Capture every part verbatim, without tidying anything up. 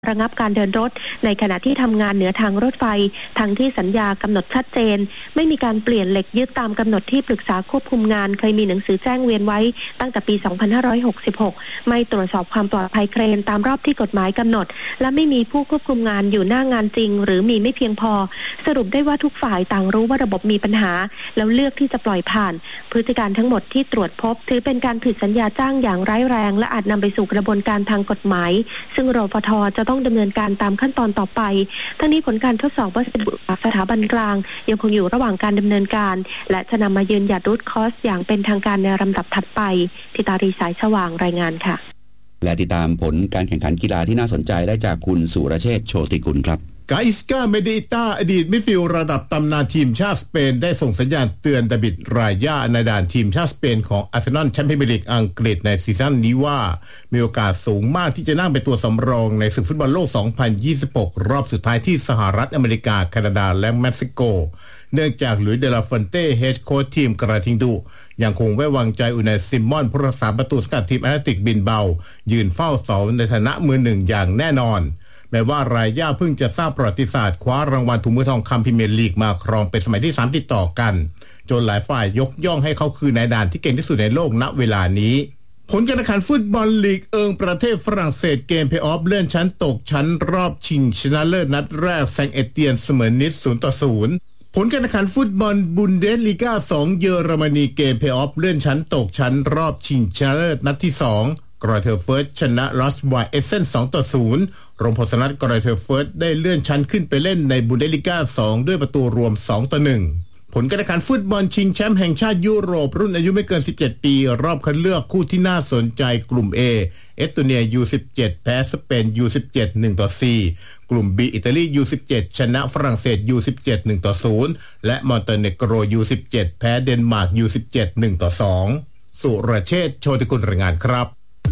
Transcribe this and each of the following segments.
ระงับการเดินรถในขณะที่ทำงานเหนือทางรถไฟทั้งที่สัญญากำหนดชัดเจนไม่มีการเปลี่ยนเหล็กยึดตามกำหนดที่ปรึกษาควบคุมงานเคยมีหนังสือแจ้งเวียนไว้ตั้งแต่ปี สองพันห้าร้อยหกสิบหก ไม่ตรวจสอบความปลอดภัยเครนตามรอบที่กฎหมายกำหนดและไม่มีผู้ควบคุมงานอยู่หน้างานจริงหรือมีไม่เพียงพอสรุปได้ว่าทุกฝ่ายต่างรู้ว่าระบบมีปัญหาแล้วเลือกที่จะปล่อยผ่านพฤติการทั้งหมดที่ตรวจพบถือเป็นการผิดสัญญาจ้างอย่างร้ายแรงและอาจนำไปสู่กระบวนการทางกฎหมายซึ่งรฟท.จะต้องดำเนินการตามขั้นตอนต่อไปทั้งนี้ผลการทดสอบวัสดุจากสถาบันกลางยังคงอยู่ระหว่างการดำเนินการและจะนำมายืนหยัดรูทคอสอย่างเป็นทางการในลำดับถัดไปทิตารีสายสว่างรายงานค่ะและติดตามผลการแข่งขันกีฬาที่น่าสนใจได้จากคุณสุรเชษฐ์โชติกุลครับกาอิสกาเมดิตาอดีตมิดฟิลด์ระดับตำนานทีมชาติสเปนได้ส่งสัญญาณเตือนดาบิดรายาในด่านทีมชาติสเปนของอาร์เซนอลแชมเปี้ยนลีกอังกฤษในซีซั่นนี้ว่ามีโอกาสสูงมากที่จะนั่งเป็นตัวสำรองในศึกฟุตบอลโลก สองพันยี่สิบหก รอบสุดท้ายที่สหรัฐอเมริกาแคนาดาและเม็กซิโกเนื่องจากหลุยส์เดลาฟอนเต้เฮดโค้ชทีมกระทิงดุยังคงไว้วางใจอุนายซิมอนผู้รักษาประตูสกัดทีมแอตเลติกบิลเบายืนเฝ้าเสาในฐานะมือหนึ่งอย่างแน่นอนแม้ว่ารายย่าเพิ่งจะสร้างประวัติศาสตร์คว้ารางวัลถุงมือทองคำพรีเมียร์ลีกมาครองเป็นสมัยที่สามติดต่อกันจนหลายฝ่ายยกย่องให้เขาคือนายด่านที่เก่งที่สุดในโลกณเวลานี้ผลการแข่งขันฟุตบอลลีกเอิงประเทศฝรั่งเศสเกมเพลย์ออฟเลื่อนชั้นตกชั้นรอบชิงชนะเลิศนัดแรกแซงเอเตียนเสมอนิส ศูนย์ต่อศูนย์ ผลการแข่งขันฟุตบอลบุนเดสลีกาสองเยอรมนีเกมเพลย์ออฟเลื่อนชั้นตกชั้นรอบชิงชนะเลิศนัดที่สองกรอยเทอร์เฟิร์สชนะลอสไวเอเซน สองต่อศูนย์ รมพลนัทกรอยเทอร์เฟิร์สได้เลื่อนชั้นขึ้นไปเล่นในบุนเดสลีกาสองด้วยประตูรวมสองต่อหนึ่งผลการแข่งขันฟุตบอลชิงแชมป์แห่งชาติยุโรปรุ่นอายุไม่เกินสิบเจ็ดปีรอบคัดเลือกคู่ที่น่าสนใจกลุ่ม A เอสโตเนีย ยู สิบเจ็ด แพ้สเปน ยู สิบเจ็ด หนึ่งต่อสี่กลุ่ม B อิตาลี ยู สิบเจ็ด ชนะฝรั่งเศส ยู สิบเจ็ด หนึ่งต่อศูนย์และมอนเตเนโกร ยู สิบเจ็ด แพ้เดนมาร์ก ยู สิบเจ็ด หนึ่งต่อสองสุรเชษฐ์โชติกุลรายงานครับ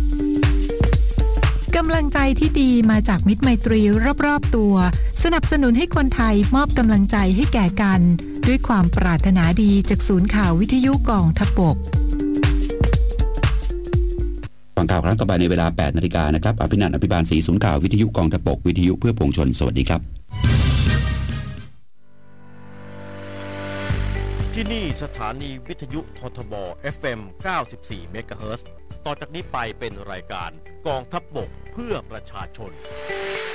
กำลังใจที่ดีมาจากมิตรไมตรีรอบๆตัวสนับสนุนให้คนไทยมอบกำลังใจให้แก่กันด้วยความปรารถนาดีจากศูนย์ข่าววิทยุกองทัพบกฟังข่าวครั้งต่อไปในเวลา แปดนาฬิกานะครับอภินันท์อภิบาลศรีศูนย์ข่าววิทยุกองทัพบกวิทยุเพื่อปวงชนสวัสดีครับที่นี่สถานีวิทยุททบ เอฟ เอ็ม เก้าสิบสี่ เมกะเฮิรตซ์ต่อจากนี้ไปเป็นรายการกองทัพบกเพื่อประชาชน